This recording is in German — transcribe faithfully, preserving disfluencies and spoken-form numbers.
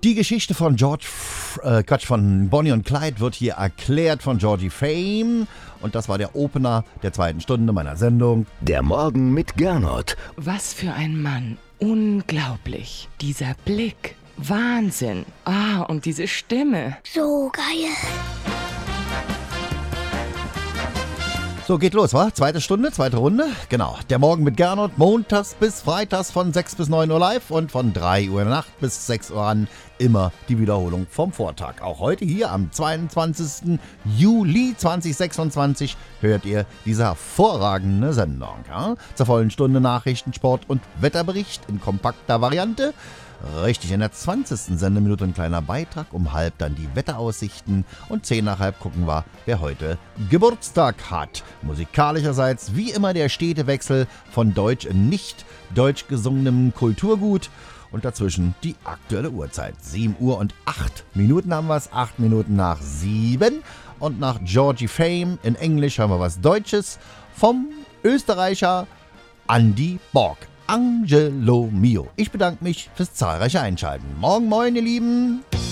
Die Geschichte von George, äh, Quatsch, von Bonnie und Clyde wird hier erklärt von Georgie Fame. Und das war der Opener der zweiten Stunde meiner Sendung. Der Morgen mit Gernot. Was für ein Mann. Unglaublich. Dieser Blick. Wahnsinn. Ah, und diese Stimme. So geil. So, geht los, wa? Zweite Stunde, zweite Runde. Genau. Der Morgen mit Gernot, montags bis freitags von sechs bis neun Uhr live und von drei Uhr in der Nacht bis sechs Uhr an immer die Wiederholung vom Vortag. Auch heute hier am zweiundzwanzigsten Juli zweitausendsechsundzwanzig hört ihr diese hervorragende Sendung. Ja? Zur vollen Stunde Nachrichten, Sport und Wetterbericht in kompakter Variante. Richtig, in der zwanzigsten Sendeminute ein kleiner Beitrag, um halb dann die Wetteraussichten und zehn nach halb gucken wir, wer heute Geburtstag hat. Musikalischerseits wie immer der stete Wechsel von deutsch in nicht deutsch gesungenem Kulturgut und dazwischen die aktuelle Uhrzeit. sieben Uhr und acht Minuten haben wir es, acht Minuten nach sieben und nach Georgie Fame in Englisch haben wir was Deutsches vom Österreicher Andy Borg. Angelo Mio. Ich bedanke mich fürs zahlreiche Einschalten. Morgen, moin, ihr Lieben.